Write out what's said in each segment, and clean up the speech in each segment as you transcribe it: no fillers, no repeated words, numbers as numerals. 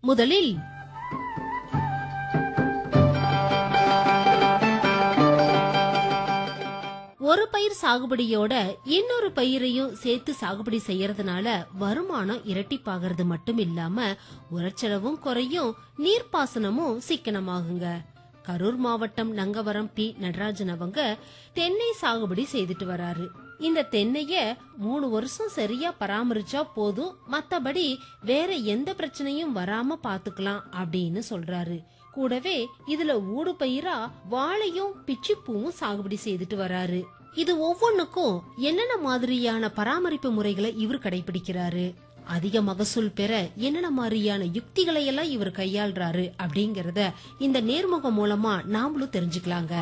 முதலில் ஒரு பயிர் சாகுபடியோட இன்னொரு பயிரையும் சேர்த்து சாகுபடி செய்யறதுனால வருமானம் இரட்டிப்பாகிறது மட்டும் இல்லாம உரச்செலவும் குறையும், நீர்ப்பாசனமும் சிக்கனமாகுங்க. கரூர் மாவட்டம் நங்கவரம் பி நடராஜன் அவங்க தென்னை சாகுபடி செய்துட்டு வராரு. இந்த தென்னைய 3 வருஷம் சரியா பராமரிச்சா போதும், மத்தபடி வேற எந்த பிரச்சனையும் வராம பாத்துக்கலாம் அப்படின்னு சொல்றாரு. கூடவே இதுல ஊடு பயிரா வாழையும் பிச்சிப்பூவும் சாகுபடி செய்துட்டு வராரு. இது ஒவ்வொன்னுக்கும் என்னென்ன மாதிரியான பராமரிப்பு முறைகளை இவர் கடைபிடிக்கிறாரு, அதிக மகசூல் பெற என்னென்ன மாதிரியான யுக்திகளை எல்லாம் இவர் கையாள்றாரு அப்படிங்கறத இந்த நேர்முகம் மூலமா நாமளும் தெரிஞ்சுக்கலாங்க.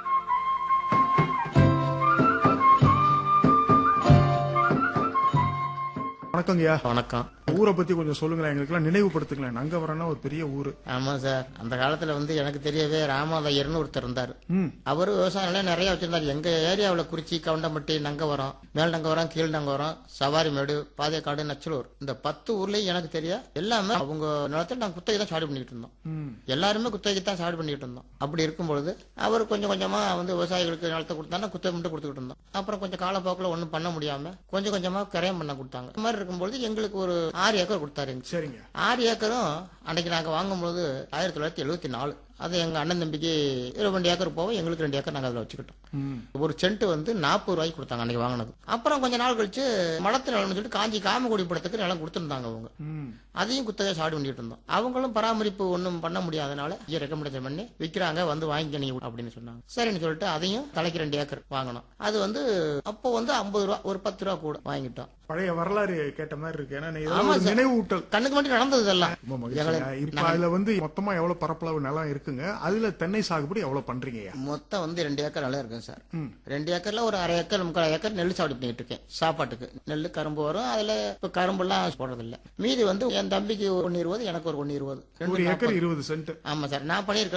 வணக்கங்கய்யா. வணக்கம். ஊரை பத்தி கொஞ்சம் சொல்லுங்களேன், எங்களுக்கெல்லாம் நினைவுபடுத்துங்களேன். நங்கவரம்னா ஒரு பெரிய ஊரு. ஆமா சார், அந்த காலத்துல எனக்கு தெரியவே ராமநாதையர்னு ஒருத்தர் இருந்தாரு. அவரு விவசாயம் எல்லாம் நிறைய வச்சிருந்தாரு. எங்க ஏரியாவுல குறிச்சி, கவுண்டம்பட்டி, நங்கவரம், மேல் நங்கவரம், கீழ் நங்கவரம், சவாரிமேடு, பாதைக்காடு, நச்சலூர், இந்த 10 ஊர்லயும் எனக்கு தெரிய எல்லாமே அவங்க நிலத்துல நாங்க குத்தகை தான் சாடு பண்ணிட்டு இருந்தோம். எல்லாருமே குத்தகை தான் சாடு பண்ணிட்டு இருந்தோம். அப்படி இருக்கும்பொழுது அவர் கொஞ்சம் கொஞ்சமா விவசாயிகளுக்கு நிலத்தை கொடுத்தாங்க, குத்தகை மட்டும் கொடுத்துக்கிட்டு இருந்தோம். அப்புறம் கொஞ்சம் காலப்போக்கில் ஒன்றும் பண்ண முடியாம கொஞ்சம் கொஞ்சமா கரையம் பண்ண கொடுத்தாங்க. இந்த மாதிரி இருக்கும்போது எங்களுக்கு ஒரு 6 ஏக்கர் கொடுத்தாரு. சரிங்க. 6 ஏக்கரும் அன்னைக்கு நாங்க வாங்கும்போது 1974. அது எங்க அண்ணன் தம்பிக்கு 22 ஏக்கர் போவோம், எங்களுக்கு 2 ஏக்கர் நாங்க அதுல வச்சுக்கிட்டோம். ஒரு சென்ட் 40 ரூபாய்க்கு கொடுத்தாங்க அன்னைக்கு வாங்கினது. அப்புறம் கொஞ்ச நாள் கழிச்சு மடத்து நிலம்னு சொல்லிட்டு காஞ்சி காமகுடி படத்துக்கு நிலம் கொடுத்துருந்தாங்க அவங்க. அதையும் குத்தகை சாடு பண்ணிட்டு இருந்தோம். அவங்களும் பராமரிப்பு ஒன்றும் பண்ண முடியாதனால ரெக்கமெண்டேஷன் பண்ணி விற்கிறாங்க, வந்து வாங்கிக்க நீ அப்படின்னு சொன்னாங்க. சரின்னு சொல்லிட்டு அதையும் தலைக்கு 2 ஏக்கர் வாங்கணும். அது அப்போ 50 ரூபா, ஒரு 10 ரூபா கூட வாங்கிட்டோம். பழைய வரலாறு கேட்ட மாதிரி இருக்கு. ஏன்னா நினைவு ஊட்டல் கண்ணுக்கு மட்டும் நடந்தது எல்லாம். இப்ப அதுல மொத்தமா எவ்வளவு பரப்பளவு நிலம் இருக்குங்க? அதுல தென்னை சாகுபடி எவ்வளவு பண்றீங்க? மொத்தம் 2 ஏக்கர் நிலம் இருக்குங்க சார். 2 ஏக்கர்ல ஒரு 1/2 ஏக்கர் 3/4 ஏக்கர் நெல் சாகுபடி பண்ணிட்டு இருக்கேன். சாப்பாட்டுக்கு நெல், கரும்பு வரும். அதுல இப்ப கரும்பு எல்லாம் போடுறது இல்ல. மீதி என் தம்பிக்கு 1 20, எனக்கு ஒரு 1 20. 1 ஏக்கர் 20 சென்ட். ஆமா சார், நான் பண்ணிருக்கேன்.